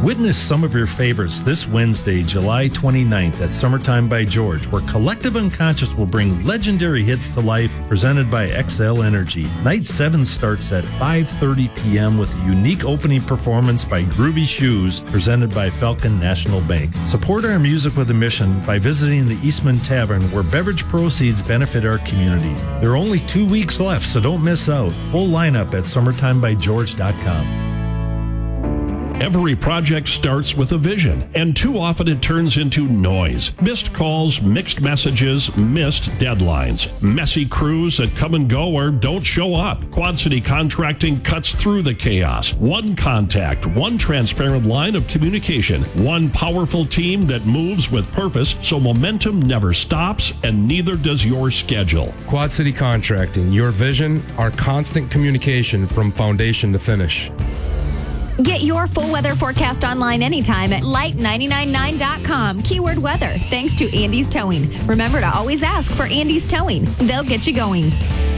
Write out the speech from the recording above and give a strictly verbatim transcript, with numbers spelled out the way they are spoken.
Witness some of your favorites this Wednesday, July twenty-ninth at Summertime by George, where Collective Unconscious will bring legendary hits to life, presented by X L Energy. Night seven starts at five thirty p.m. with a unique opening performance by Groovy Shoes, presented by Falcon National Bank. Support our music with a mission by visiting the Eastman Tavern, where beverage proceeds benefit our community. There are only two weeks left, so don't miss out. Full lineup at summertime by george dot com. Every project starts with a vision, and too often it turns into noise. Missed calls, mixed messages, missed deadlines. Messy crews that come and go or don't show up. Quad City Contracting cuts through the chaos. One contact, one transparent line of communication, one powerful team that moves with purpose, so momentum never stops and neither does your schedule. Quad City Contracting, your vision, our constant communication from foundation to finish. Get your full weather forecast online anytime at light nine nine nine dot com. Keyword weather. Thanks to Andy's Towing. Remember to always ask for Andy's Towing. They'll get you going.